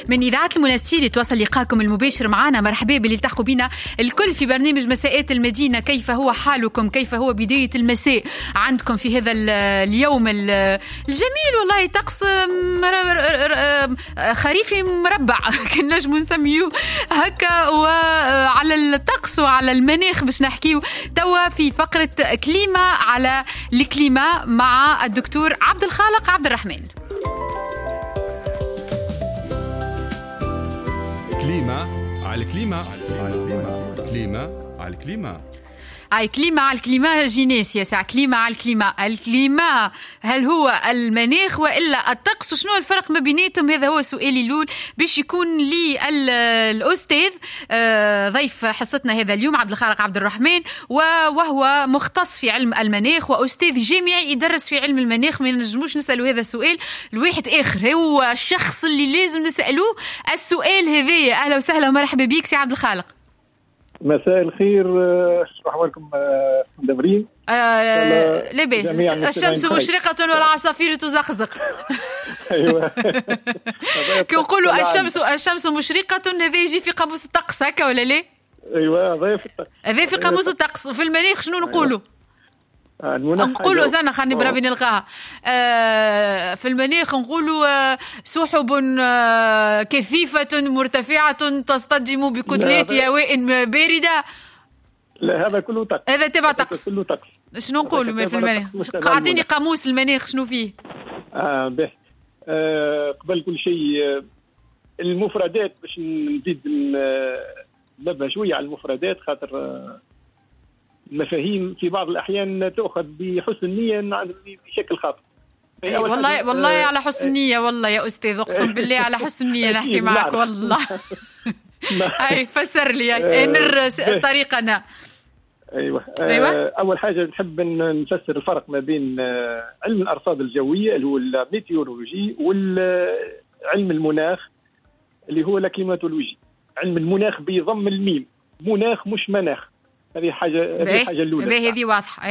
من إذاعة المنستير توصل لقاكم المباشر معنا. مرحبا باللي التحقوا بنا الكل في برنامج مساءات المدينة. كيف هو حالكم؟ كيف هو بداية المساء عندكم في هذا اليوم الجميل؟ والله طقس خريفي مربع كنا نجمو نسميوه هكا. وعلى الطقس وعلى المناخ باش نحكيو توا في فقرة كليمة على الكليمة مع الدكتور عبد الخالق عبد الرحمن. كليمة على الكليمة كليمة على الكليمة. هاي كليمة على الكليمة جينيس يا ساعة. كليمة على الكليمة. الكليمة هل هو المناخ وإلا الطقس؟ وشنو الفرق ما بيناتهم؟ هذا هو سؤالي الأول باش يكون لي الأستاذ ضيف حصتنا هذا اليوم عبد الخالق عبد الرحمن، وهو مختص في علم المناخ وأستاذ جامعي يدرس في علم المناخ. ما نجموش نسألوا هذا السؤال الواحد آخر، هو الشخص اللي لازم نسألوه السؤال هذا. أهلا وسهلا ومرحبا بيك سي عبد الخالق. مساء الخير، شو أحوالكم مدبرين؟ لاباس. الشمس مشرقة والعصافير تزقزق. أيوة. كي نقولوا الشمس مشرقة هذا يجي في قاموس الطقس هكا ولا لا؟ أيوة هذا في الطقس. هذا في قاموس الطقس. في المناخ شنو نقولوا؟ نقولوا زانا خلني بربي نلقاها. في المناخ نقولوا سحب كثيفة مرتفعة تصطدم بكتلات هواء باردة. لا هذا كله طقس. هذا تبع طقس. كله طقس. شنو نقولوا في المناخ؟ أعطيني قاموس المناخ شنو فيه؟ به قبل كل شيء المفردات باش نزيد نبه شوية على المفردات، خاطر المفاهيم في بعض الأحيان تأخذ بحسن نية بشكل خاطئ. والله على حسن نية والله يا أستاذ، أقسم بالله على حسن نية نحكي معك والله. أي فسر لي نر طريقنا. أيوة. أول حاجة نحب نفسر الفرق ما بين علم الأرصاد الجوية اللي هو الميتيورولوجي والعلم المناخ اللي هو الكليماتولوجي. علم المناخ بيضم الميم، مناخ مش مناخ. هذه حاجة الأولى. هذه واضحة.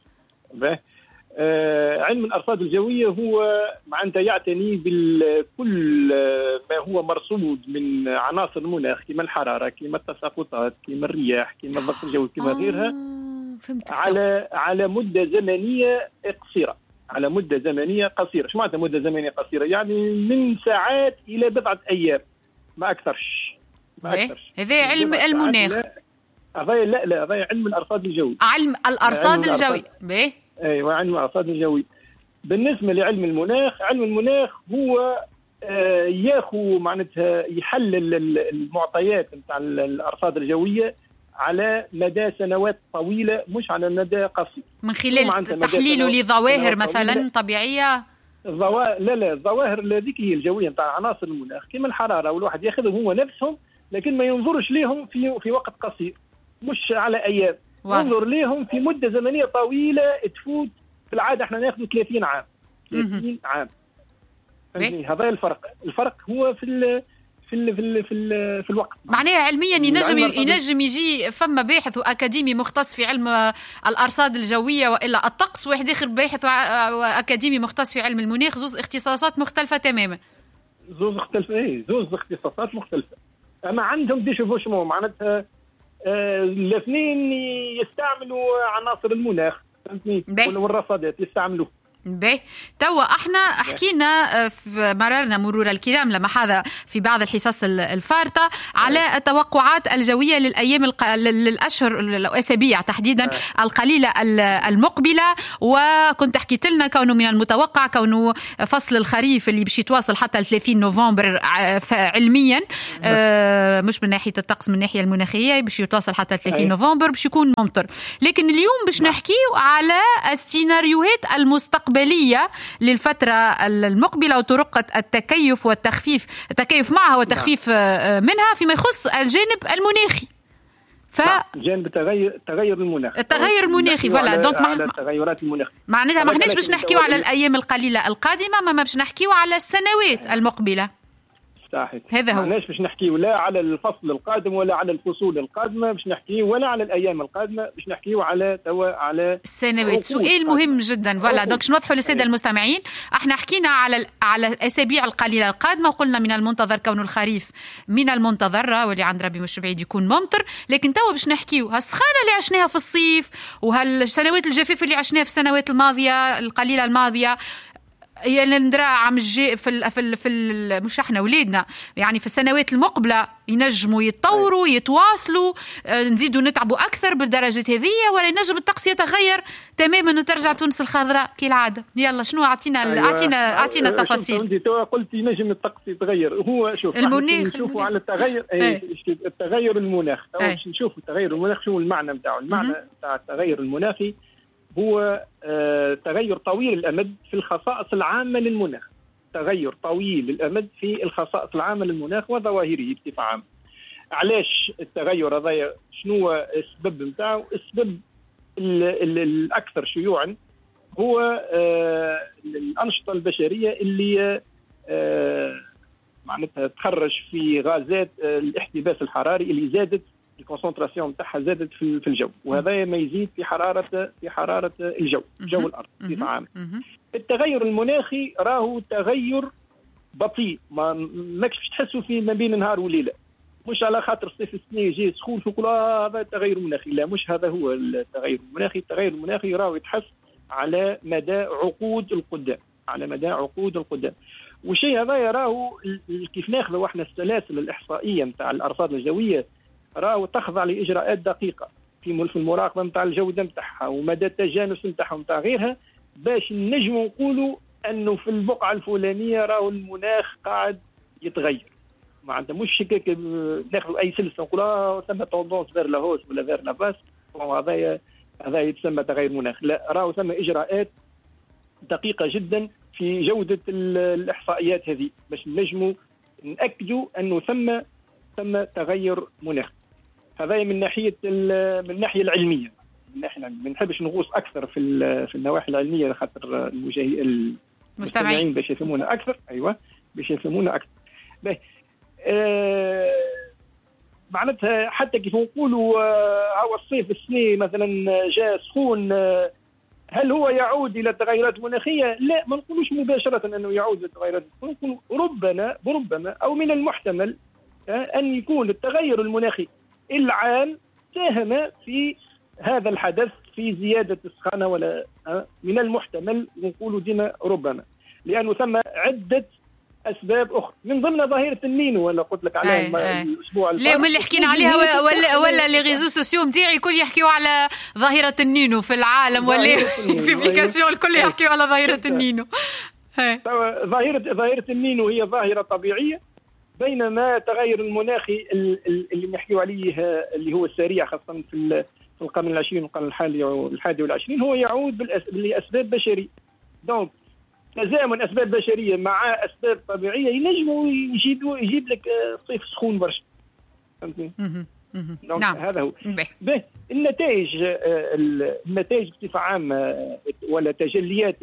علم الأرصاد الجوية هو معناتها يعتني بكل ما هو مرصود من عناصر المناخ، كما الحرارة، كما التساقطات، كما الرياح، كما الضغط الجوي، كما غيرها، على مدة زمنية قصيرة. على مدة زمنية قصيرة. شو معناتها مدة زمنية قصيرة؟ يعني من ساعات إلى بضعة أيام، ما أكثرش. هذا علم المناخ. لا هذا علم الأرصاد الجوي. علم الأرصاد الجوي. أيوة علم الأرصاد الجوي. بالنسبة لعلم المناخ، علم المناخ هو ياخذ معناتها يحلل المعطيات نتاع الأرصاد الجويه على مدى سنوات طويلة، مش على مدى قصير، من خلال تحليله لظواهر مثلا طبيعية. لا الظواهر هذيك هي الجوية نتاع عناصر المناخ كما الحرارة، والواحد ياخذهم هو نفسهم، لكن ما ينظرش ليهم في وقت قصير، مش على أيام. ينظر ليهم في مدة زمنية طويلة تفوت. في العادة احنا ناخذ 30 عام. 30 عام. هذا الفرق هو في الوقت. معناها علميا ينجم يجي فما باحث أكاديمي مختص في علم الأرصاد الجوية وإلا الطقس، واحد آخر باحث أكاديمي مختص في علم المناخ، زوز اختصاصات مختلفة تماما. زوز اختصاصات مختلفة، أما عندهم دي شوفوشمون معناتها الاثنين يستعملوا عناصر المناخ، فهمتني؟ والرصادات يستعملوه. توا احنا حكينا مررنا مرور الكرام لما هذا في بعض الحصص الفارطة على التوقعات الجوية للأيام للأشهر الأسابيع تحديدا القليلة المقبلة، وكنت حكيت لنا كونه من المتوقع كونه فصل الخريف اللي باش يتواصل حتى 30 نوفمبر علميا، مش من ناحية الطقس، من الناحية المناخية باش يتواصل حتى 30 نوفمبر باش يكون ممطر. لكن اليوم باش نحكيو على السيناريوهات المستقبلية للفترة المقبلة وطرق التكيف والتخفيف، التكيف معها والتخفيف منها فيما يخص الجانب المناخي. جانب تغير المناخ، التغير المناخي فوالا. دونك على التغيرات المناخ معناتها ما احناش باش نحكيو على الأيام القليلة القادمة، ما باش نحكيو على السنوات المقبلة. صحيح. هذا هو. معناش باش نحكي ولا على الفصل القادم ولا على الفصول القادمه، باش نحكي ولا على الايام القادمه، باش نحكيو على توا على السنوات. سؤال مهم جدا. فوالا دونك نوضحوا للساده المستمعين، احنا حكينا على الاسابيع القليله القادمه، وقلنا من المنتظر كون الخريف من المنتظر، واللي عند ربي مش بعيد يكون ممطر. لكن توا باش نحكيو هالسخانه اللي عشناها في الصيف وهالسنوات الجفاف اللي عشناها في السنوات الماضيه القليله الماضيه، يعني ندرا عم الجي في مش احنا وليدنا يعني في السنوات المقبله ينجموا يتطوروا يتواصلوا، نزيدوا نتعبوا اكثر بالدرجات هذه، ولا ينجم الطقس يتغير تماما وترجع تونس الخضراء كالعاده. يلا شنو اعطينا التفاصيل. انت قلت ينجم الطقس يتغير. هو شوف المناخ نشوفوا على التغير التغير المناخ. باش نشوفوا التغير المناخ شنو المعنى نتاعو. المعنى نتاع التغير المناخي هو تغير طويل الأمد في الخصائص العامة للمناخ. تغير طويل الأمد في الخصائص العامة للمناخ وظواهره بصفة عامة. علاش التغير هذا؟ شنو السبب نتاعو؟ السبب الأكثر شيوعا هو الأنشطة البشرية اللي معناتها تخرج في غازات الاحتباس الحراري اللي زادت، الكونسنتراسيون نتاعها زادت في الجو، وهذا ما يزيد في حراره الجو، جو الارض بصفه عامه. التغير المناخي راهو تغير بطيء، ماكش تحسوا فيه ما بين نهار وليله. مش على خاطر الصيف السنه يجي سخون فكل هذا تغير مناخي، لا مش هذا هو التغير المناخي. التغير المناخي راهو يتحس على مدى عقود القدام. والشيء هذا راهو كيف ناخذوا احنا السلاسل الاحصائيه نتاع الارصاد الجويه، راهو تخضع لاجراءات دقيقه في المراقبه نتاع الجوده نتاعها ومدى التجانس نتاعها ونتاع غيرها، باش نجموا نقولوا انه في البقعه الفلانيه راهو المناخ قاعد يتغير. معناتها مش هكاك ناخذوا اي سلسله نقولوا ثم توندونس فير لا هوس ولا فير لا باس، هذا يتسمى تغير مناخ. لا، راهو ثم اجراءات دقيقه جدا في جوده الاحصائيات هذه باش نجموا ناكدوا انه ثم تغير مناخ. هذا من الناحيه العلميه. ما نحبش نغوص اكثر في النواحي العلميه لخاطر المستمعين باش يفهمونا اكثر. ايوه باش يفهمونا اكثر. معناتها حتى كيف نقولوا هو الصيف السنه مثلا جاء سخون، هل هو يعود الى التغيرات المناخيه؟ لا، ما نقولوش مباشره انه يعود الى التغيرات، نقول ربما او من المحتمل أن يكون التغير المناخي العام ساهم في هذا الحدث في زيادة السخانة، ولا من المحتمل نقول ديما ربما، لأنه ثم عدة أسباب أخرى من ضمن ظاهرة النينو ولا قلت لك عليها الأسبوع الماضي. لا، من اللي حكينا عليها ولا لي ريزو سوسيو نتاعي الكل يحكيوا على ظاهرة النينو في العالم، ولا في ابليكاسيون الكل يحكيوا على ظاهرة النينو. ظاهرة النينو هي ظاهرة طبيعية، بينما التغير المناخي اللي نحكيو عليه اللي هو السريع خاصة في القرن العشرين والقرن الحادي والعشرين هو يعود لأسباب بشرية. دونك تزامن أسباب بشرية مع أسباب طبيعية ينجموا يجيب لك صيف سخون برشا. فهمتني؟ نعم. هذا هو. النتائج بصفة عامة ولا تجليات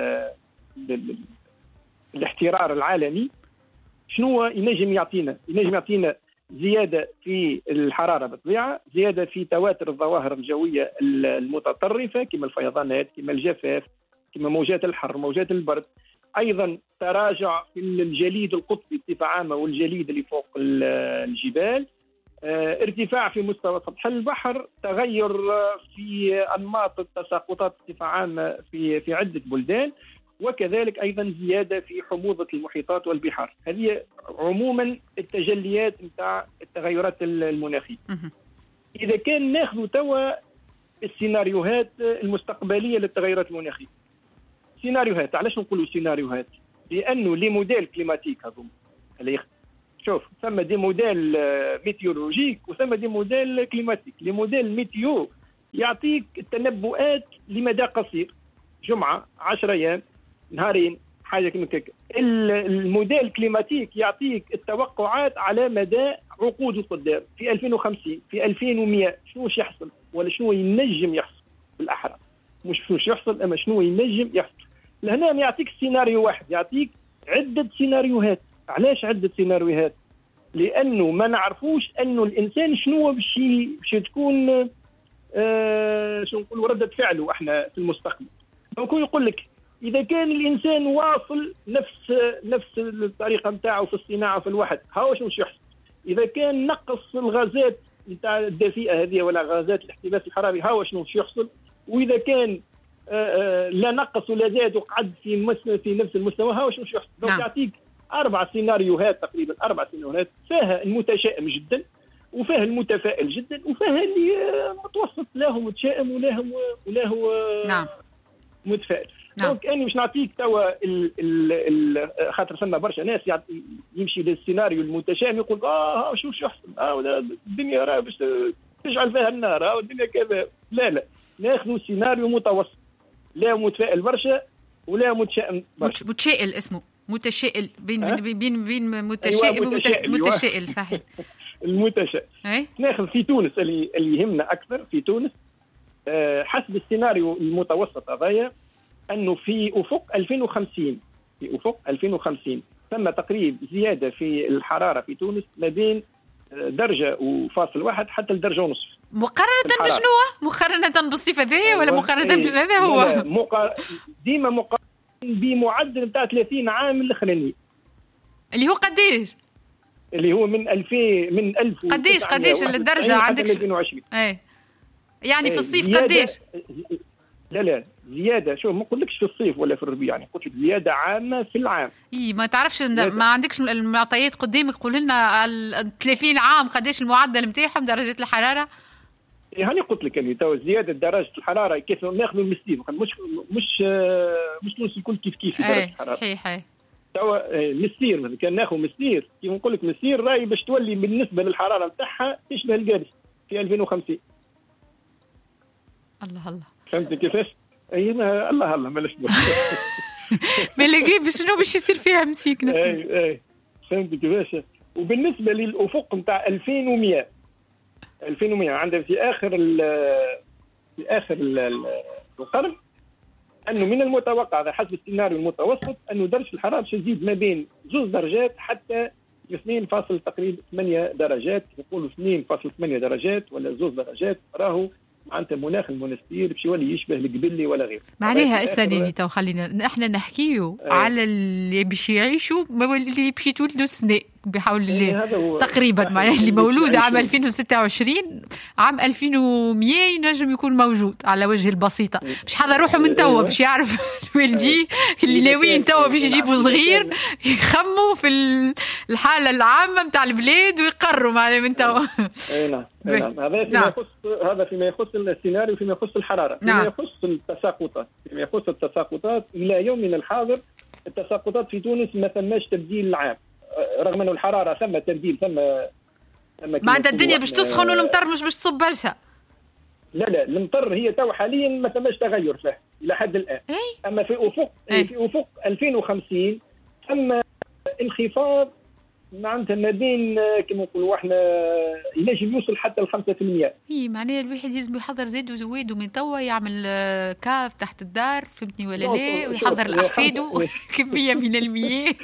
الاحترار العالمي شنو ينجم يعطينا زيادة في الحرارة بالطبيعة، زيادة في تواتر الظواهر الجوية المتطرفة كما الفيضانات، كما الجفاف، كما موجات الحر، موجات البرد، أيضا تراجع في الجليد القطبي بصفة عامة والجليد اللي فوق الجبال، ارتفاع في مستوى سطح البحر، تغير في أنماط التساقطات بصفة عامة في عدة بلدان، وكذلك أيضا زيادة في حموضة المحيطات والبحار. هذه عموما التجليات نتاع التغيرات المناخية. إذا كان ناخذ توا السيناريوهات المستقبلية للتغيرات المناخية، سيناريوهات، علاش نقولوا سيناريوهات؟ لأنه لي موديل كليماتيك هذوما، شوف ثم دي موديل ميتيورولوجيك وثم دي موديل كليماتيك. لي موديل ميتيو يعطيك التنبؤات لمدى قصير، جمعة 10 أيام نهارين حاجة كما هيك. الموديل كليماتيك يعطيك التوقعات على مدى عقود القدام، في 2050 في 2100 شنو يحصل ولا شنو ينجم يحصل بالأحرى، مش شنو يحصل أما شنو ينجم يحصل. لهنا ما يعطيك سيناريو واحد، يعطيك عدة سيناريوهات علاش عدة سيناريوهات؟ لأنه ما نعرفوش أنه الإنسان شنو باش تكون شنو نقول ردة فعله احنا في المستقبل. دونك يقول لك إذا كان الإنسان واصل نفس الطريقة نتاعه في الصناعة في الوحد، هاو شنو يحصل؟ إذا كان نقص الغازات نتاع الدفيئة هذه ولا غازات الاحتباس الحراري، هاو شنو يحصل؟ وإذا كان لا نقص ولا زاد وقعد في نفس المستوى، هاو شنو يحصل؟ دونك يعطيك 4 سيناريوهات تقريبا، 4 سيناريوهات، فيها المتشائم جدا وفيها المتفائل جدا وفيها اللي متوسط، لا هو متشائم ولا هو متفائل. دونك أنا مش نعطيك توا خاطر فما برشا ناس يمشي للسيناريو المتشائم يقول شو يحصل، الدنيا راه باش تجعل فيها النار، الدنيا كذا. لا ناخذ سيناريو متوسط، لا متفائل برشا ولا متشائم برشا. متشائل اسمه متشائل بين متشائم ومتشائل. صحيح. المتشائم. ناخذ في تونس اللي يهمنا اكثر في تونس، حسب السيناريو المتوسط هذايا، انه في افق 2050 ثم تقريب زياده في الحراره في تونس ما بين 1.1 حتى لدرجة ونصف. مقارنة بشنو؟ مقارنة بالصفة ذي ولا مقارنة بهذا هو؟ ديما مقارنة بمعدل بتاع 30 عام الاخرانيين. اللي هو قديش؟ اللي هو من 1000 قديش الدرجة عندك؟ 2020. يعني في الصيف قديش؟ لا زيادة، شو ما نقولكش في الصيف ولا في الربيع، يعني قلت زيادة عامة في العام. ما تعرفش ما عندكش المعطيات قدامك؟ قول لنا 30 عام قديش المعدل نتاعهم درجة الحرارة؟ هاني قلت لك اللي تو زيادة درجة الحرارة كيف ناخذوا المستير، مش تونس الكل كيف درجة الحرارة. صحيح. تو مستير مثلا كان ناخذ مستير كيف نقول لك مستير راهي باش تولي بالنسبة للحرارة نتاعها تشبه القادس في 2050. الله فهمت كيفاش؟ الله مالاش ما لقيت شنو باش يصير فيها مسيكنا. اي فهمت كيفاش. وبالنسبه للافق نتاع 2100 عندنا في اخر القرن، انه من المتوقع هذا حسب السيناريو المتوسط انه درجه الحراره تزيد ما بين 2 درجات حتى 2.8 درجات. يقولوا 2.8 درجات ولا 2 درجات، راهو معناتها مناخ المونستير باش يولي يشبه القبلي ولا غير. معناها استناني تو خلينا احنا نحكيو على اللي باش يعيشوا اللي باش يتولدوا السنه بحول الله تقريبا. معناها اللي مولود عام 2026 عام 2100 ينجم يكون موجود على وجه البسيطه. باش حضر روحه من توا باش يعرف والدي اللي ناويين توا باش يجيبوا صغير يخموا في الحاله العامه نتاع البلاد ويقرروا معناها من توا. نعم. هذا فيما يخص السيناريو، فيما يخص الحراره. فيما يخص التساقطات الى يومنا الحاضر التساقطات في تونس ما ثماش تبديل العام، رغم انه الحراره ثم تبديل ثم ما عندها الدنيا باش تسخن والمطر مش باش تصب برشا. لا المطر هي تو حاليا ما ثماش تغير فيه الى حد الان. اما في افق 2050 ثم انخفاض معناتها ما بين كما نقولوا احنا ينجم يوصل حتى ل 5%. معناها الواحد لازم يحضر زاد وزواد من توا، يعمل كاف تحت الدار، فهمتني ولا لا، ويحضر الاحفاده كميه من المياه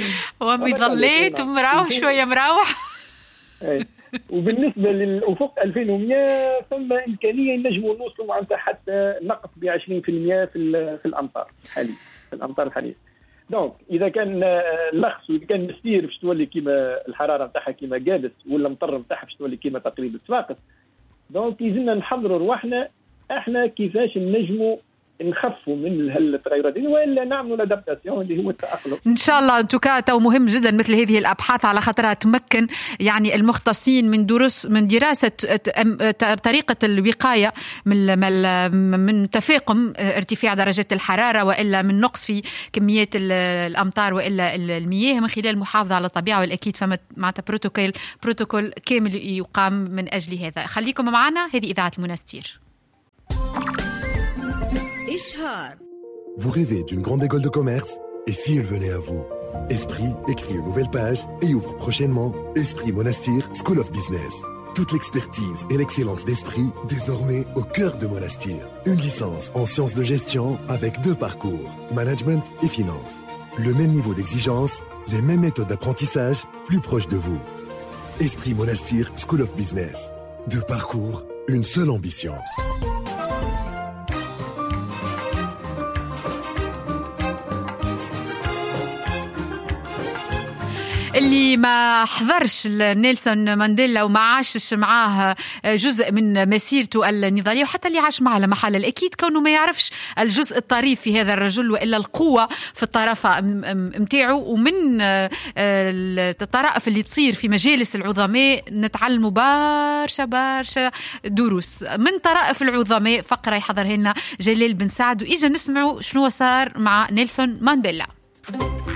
ومظلات ومراوح شويه مراوح. وبالنسبه للافق 2100 ثم امكانيه نجموا نوصلوا معناتها حتى نقص ب 20% في الامطار الحاليه. دونك اذا كان اللخص واذا كان مسير باش تولي كيما الحراره نتاعها كيما قادس، ولا المطر نتاعها باش تولي كيما تقريبا السواقس. دونك يلزمنا نحضروا رواحنا احنا كيفاش نجموا نخفوا من هالتغيرات ولا نعملوا الادابتاسيون اللي هو التاقلم. ان شاء الله. انتوكا تو مهم جدا مثل هذه الابحاث على خاطرها تمكن يعني المختصين من دراسه طريقه الوقايه من تفاقم ارتفاع درجات الحراره والا من نقص في كميات الامطار والا المياه من خلال المحافظه على الطبيعه. والاكيد فما معناتها بروتوكول كامل يقام من اجل هذا. خليكم معنا، هذه اذاعه المنستير. Vous rêvez d'une grande école de commerce? Et si elle venait à vous? Esprit écrit une nouvelle page et ouvre prochainement Esprit Monastir School of Business. Toute l'expertise et l'excellence d'Esprit désormais au cœur de Monastir. Une licence en sciences de gestion avec 2 parcours, management et finance. Le même niveau d'exigence les mêmes méthodes d'apprentissage plus proches de vous. Esprit Monastir School of Business. 2 parcours, une seule ambition. اللي ما حضرش نيلسون مانديلا وما عاشش معاه جزء من مسيرته النضالية، وحتى اللي عاش معه لمحل الأكيد كونه ما يعرفش الجزء الطريف في هذا الرجل وإلا القوة في الطرافة متاعه. ومن الطرائف اللي تصير في مجالس العظماء نتعلموا برشا دروس. من طرائف العظماء فقرة يحضرها لنا جلال بن سعد، وإجا نسمعوا شنو صار مع نيلسون مانديلا.